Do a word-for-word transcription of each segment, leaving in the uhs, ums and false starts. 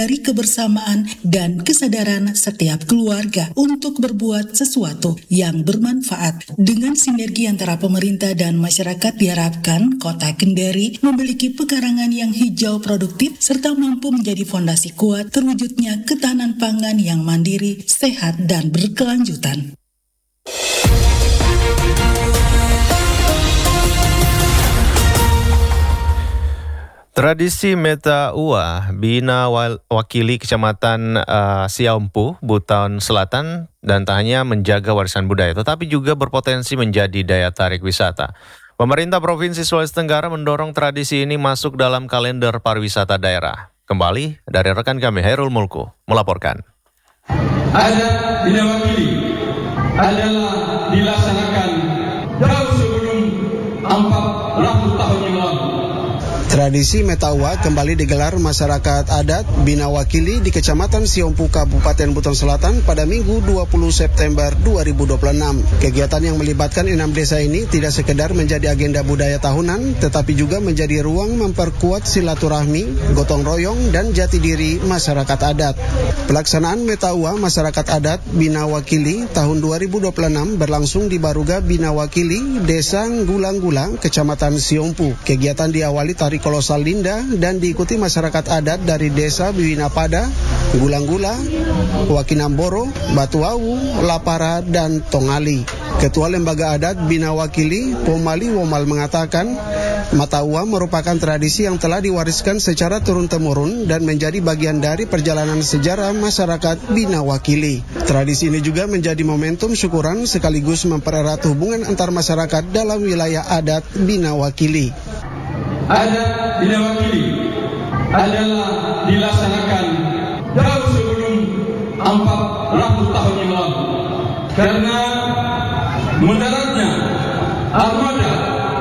dari kebersamaan dan kesadaran setiap keluarga untuk berbuat sesuatu yang bermanfaat. Dengan sinergi antara pemerintah dan masyarakat diharapkan Kota Kendari memiliki pekarangan yang hijau produktif serta mampu menjadi fondasi kuat terwujudnya ketahanan pangan yang mandiri, sehat, dan berkelanjutan. Tradisi Meta Ua Bina Wakili Kecamatan uh, Siaumpu, Buton Selatan, dan tak hanya menjaga warisan budaya, tetapi juga berpotensi menjadi daya tarik wisata. Pemerintah Provinsi Sulawesi Tenggara mendorong tradisi ini masuk dalam kalender pariwisata daerah. Kembali dari rekan kami Hairul Mulku melaporkan. Adat Bina Wakili adalah dilaksanakan jauh sebelum empat ratus tahun yang lalu. Tradisi Meta Ua kembali digelar masyarakat adat Bina Wakili di Kecamatan Siaumpu, Kabupaten Buton Selatan pada Minggu dua puluh September dua ribu dua puluh enam. Kegiatan yang melibatkan enam desa ini tidak sekedar menjadi agenda budaya tahunan, tetapi juga menjadi ruang memperkuat silaturahmi, gotong royong, dan jati diri masyarakat adat. Pelaksanaan Meta Ua masyarakat adat Bina Wakili tahun dua ribu dua puluh enam berlangsung di Baruga Bina Wakili, Desa Gulang-Gulang, Kecamatan Siaumpu. Kegiatan diawali tari kolosal Linda dan diikuti masyarakat adat dari Desa Biwinapada, Gulang-Gula, Wakinamboro, Batuawu, Lapara, dan Tongali. Ketua Lembaga Adat Bina Wakili, Pomali Womal, mengatakan Meta Ua merupakan tradisi yang telah diwariskan secara turun-temurun dan menjadi bagian dari perjalanan sejarah masyarakat Bina Wakili. Tradisi ini juga menjadi momentum syukuran sekaligus mempererat hubungan antar masyarakat dalam wilayah adat Bina Wakili. Adat Bina Wakili adalah dilaksanakan jauh sebelum empat ratus tahun yang lalu, karena mendaratnya armada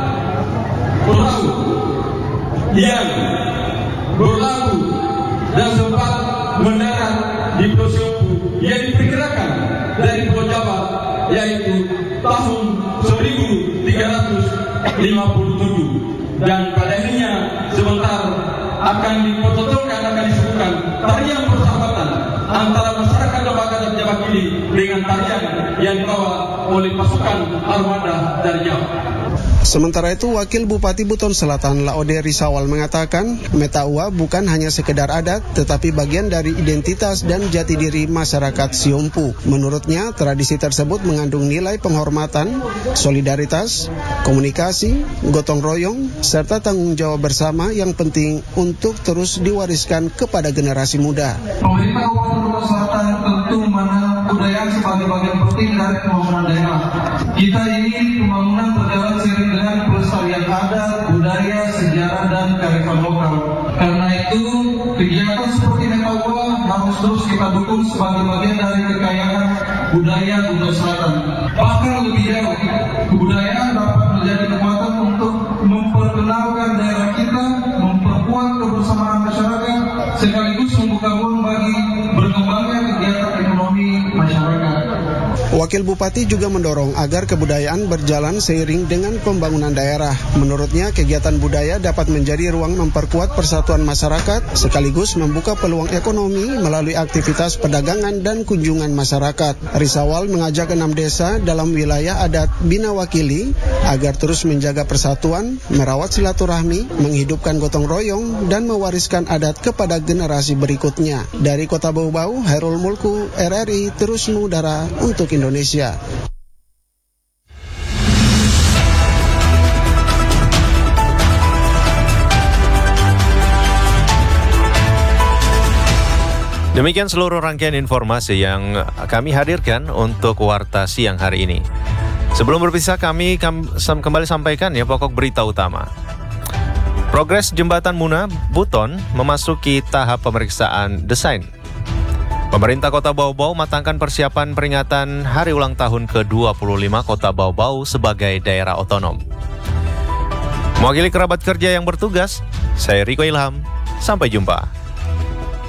perahu yang berlaku dan sempat mendarat di Pulau Siaumpu yang diperkirakan dari Pulau Jawa, yaitu tahun seribu tiga ratus lima puluh tujuh. Dan pada akhirnya sebentar akan dipototkan, akan disebutkan tarian persahabatan antara masyarakat Lembaga Adat Bina Wakili dengan tarian yang dibawa oleh pasukan armada dari Jawa. Sementara itu, Wakil Bupati Buton Selatan Laode Risawal mengatakan Meta Ua bukan hanya sekedar adat, tetapi bagian dari identitas dan jati diri masyarakat Siaumpu. Menurutnya, tradisi tersebut mengandung nilai penghormatan, solidaritas, komunikasi, gotong royong, serta tanggung jawab bersama yang penting untuk terus diwariskan kepada generasi muda. Pemerintah Kabupaten Buton Selatan tentu memandang budaya sebagai bagian penting dari pembangunan daerah. Kita ingin pembangunan berjalan seiring dengan pelestarian adat, budaya, sejarah, dan kearifan lokal. Karena itu, kegiatan seperti Meta Ua harus terus kita dukung sebagai bagian dari kekayaan budaya Buton Selatan. Bahkan lebih jauh, kebudayaan dapat menjadi kekuatan untuk memperkenalkan daerah kita, memperkuat kebersamaan masyarakat, sekaligus membuka ruang bagi berkembangnya kegiatan ekonomi masyarakat. Wakil Bupati juga mendorong agar kebudayaan berjalan seiring dengan pembangunan daerah. Menurutnya, kegiatan budaya dapat menjadi ruang memperkuat persatuan masyarakat, sekaligus membuka peluang ekonomi melalui aktivitas perdagangan dan kunjungan masyarakat. Risawal mengajak enam desa dalam wilayah adat Bina Wakili agar terus menjaga persatuan, merawat silaturahmi, menghidupkan gotong royong, dan mewariskan adat kepada generasi berikutnya. Dari Kota Bau-Bau, Hairul Mulku, R R I, terus mengudara untuk Indonesia. Demikian seluruh rangkaian informasi yang kami hadirkan untuk Warta Siang hari ini. Sebelum berpisah, kami kembali sampaikan ya pokok berita utama. Progres Jembatan Muna Buton memasuki tahap pemeriksaan desain. Pemerintah Kota Bau-Bau matangkan persiapan peringatan hari ulang tahun ke dua puluh lima Kota Bau-Bau sebagai daerah otonom. Mewakili kerabat kerja yang bertugas, saya Riko Ilham. Sampai jumpa.